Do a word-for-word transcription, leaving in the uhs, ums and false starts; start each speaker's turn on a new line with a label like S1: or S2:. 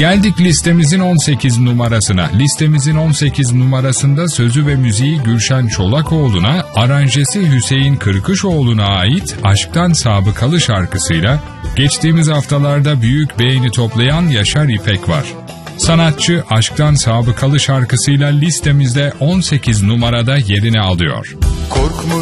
S1: Geldik listemizin on sekiz numarasına. Listemizin on sekiz numarasında sözü ve müziği Gülşen Çolakoğlu'na, aranjesi Hüseyin Kırkışoğlu'na ait Aşktan Sabıkalı şarkısıyla geçtiğimiz haftalarda büyük beğeni toplayan Yaşar İpek var. Sanatçı Aşktan Sabıkalı şarkısıyla listemizde on sekiz numarada yerini alıyor.
S2: Korkma